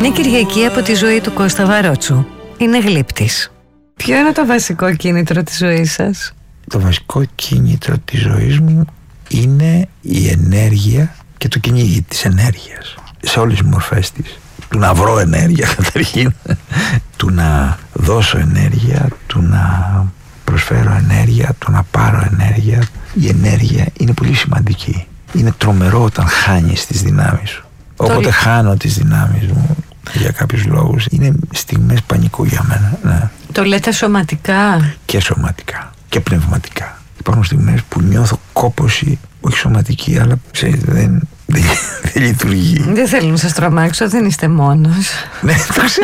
Μια Κυριακή από τη ζωή του Κώστα Βαρότσου. Είναι γλύπτης. Ποιο είναι το βασικό κίνητρο της ζωής σας? Το βασικό κίνητρο της ζωής μου είναι η ενέργεια και το κυνήγι της ενέργειας σε όλες τις μορφές της. Του να βρω ενέργεια καταρχήν, του να δώσω ενέργεια, του να προσφέρω ενέργεια, του να πάρω ενέργεια. Η ενέργεια είναι πολύ σημαντική. Είναι τρομερό όταν χάνεις τις δυνάμεις σου. Όποτε χάνω τις δυνάμεις μου για κάποιους λόγους, είναι στιγμές πανικού για μένα. Ναι. Το λέτε σωματικά? Και σωματικά και πνευματικά. Υπάρχουν στιγμές που νιώθω κόπωση, όχι σωματική, αλλά δεν λειτουργεί. Δεν θέλω να σας τρομάξω, δεν είστε μόνος. Ναι,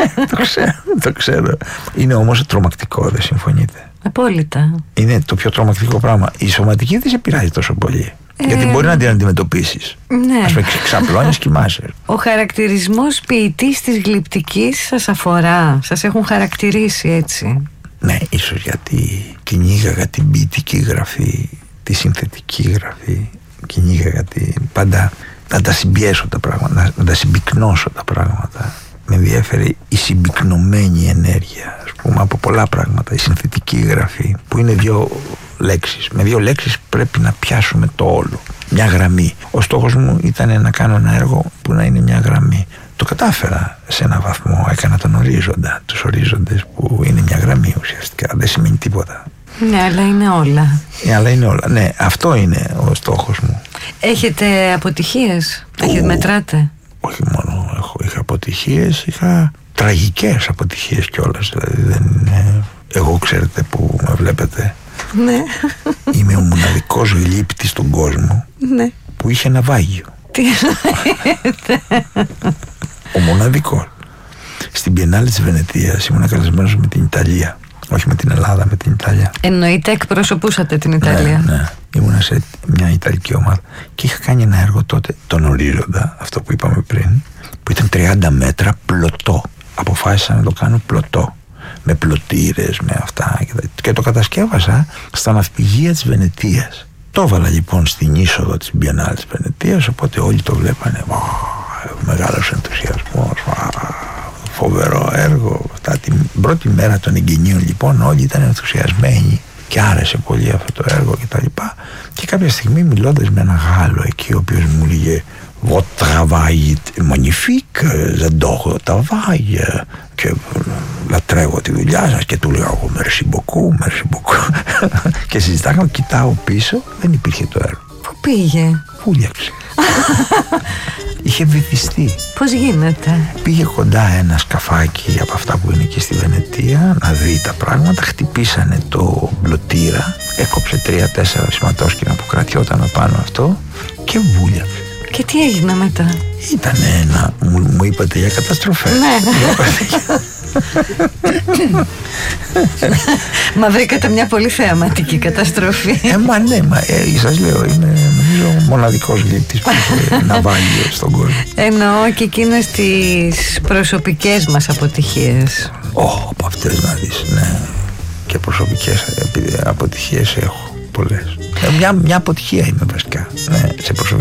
το ξέρω. Είναι όμως τρομακτικό, δεν συμφωνείτε? Απόλυτα. Είναι το πιο τρομακτικό πράγμα. Η σωματική δεν σε πειράζει τόσο πολύ. Γιατί μπορεί να την αντιμετωπίσεις. Ναι. Ας πούμε, ξαπλώνεις, κοιμάσαι. Ο χαρακτηρισμός ποιητής της γλυπτικής σας αφορά? Σας έχουν χαρακτηρίσει έτσι? Ναι, ίσως γιατί κυνήγαγα την ποιητική γραφή, τη συνθετική γραφή. Κυνήγαγα πάντα να τα συμπιέσω τα πράγματα, να τα συμπυκνώσω τα πράγματα. Με ενδιαφέρει η συμπυκνωμένη ενέργεια, ας πούμε, από πολλά πράγματα. Η συνθετική γραφή, που είναι δύο λέξεις. Με δύο λέξεις πρέπει να πιάσουμε το όλο. Μια γραμμή. Ο στόχος μου ήταν να κάνω ένα έργο που να είναι μια γραμμή. Το κατάφερα σε έναν βαθμό. Έκανα τον ορίζοντα, τους ορίζοντες που είναι μια γραμμή ουσιαστικά. Δεν σημαίνει τίποτα. Ναι, αλλά είναι όλα. Αλλά είναι όλα. Ναι, αυτό είναι ο στόχος μου. Έχετε αποτυχίες? Μετράτε? Όχι μόνο είχα αποτυχίες, είχα τραγικές αποτυχίες κιόλας. Δηλαδή εγώ ξέρετε που με βλέπετε. Ναι. Είμαι ο μοναδικός γλύπτης στον κόσμο, ναι, που είχε ναυάγιο. Τι εννοείτε? Ο μοναδικός. Στην Biennale της Βενετίας ήμουν καλεσμένος με την Ιταλία. Όχι με την Ελλάδα, με την Ιταλία. Εννοείται εκπροσωπούσατε την Ιταλία? Ναι. Ήμουνα σε μια Ιταλική ομάδα και είχα κάνει ένα έργο τότε, τον ορίζοντα, αυτό που είπαμε πριν, που ήταν 30 μέτρα πλωτό. Αποφάσισα να το κάνω πλωτό, με πλωτήρες, με αυτά, και το κατασκεύασα στα ναυπηγεία της Βενετίας. Το έβαλα λοιπόν στην είσοδο της Biennale της Βενετίας, οπότε όλοι το βλέπανε. Μεγάλος ενθουσιασμός, φοβερό έργο. Την πρώτη μέρα των εγγενείων λοιπόν όλοι ήταν ενθουσιασμένοι και άρεσε πολύ αυτό το έργο κτλ. Και κάποια στιγμή, μιλώντας με ένα Γάλλο εκεί, ο οποίος μου έλεγε «Votre travail est magnifique, j'adore le travail», και λατρεύω τη δουλειά σας, και του λέω εγώ «Merci beaucoup». Και συζητάγαμε, κοιτάω πίσω, δεν υπήρχε το έργο. Πού πήγε? Φούλιαξε. Είχε βυθιστεί. Πώς γίνεται? Πήγε κοντά ένα σκαφάκι από αυτά που είναι εκεί στη Βενετία να δει τα πράγματα. Χτυπήσανε το πλωτήρα, έκοψε 3-4 σηματόσκηνα που κρατιόταν απάνω αυτό και βούλιαξε. Και τι έγινε μετά? Ήταν μου είπατε για καταστροφές. Ναι. Μα βρήκατε μια πολύ θεαματική καταστροφή. Σας λέω, είναι νομίζω μοναδικός γλύπτης που είχε ναυάγιο στον κόσμο. Εννοώ και εκείνες τις προσωπικές μας αποτυχίες. Από αυτές να δεις, ναι. Και προσωπικές αποτυχίες έχω πολλές. Μια αποτυχία είμαι βασικά, ναι, σε προσωπικές.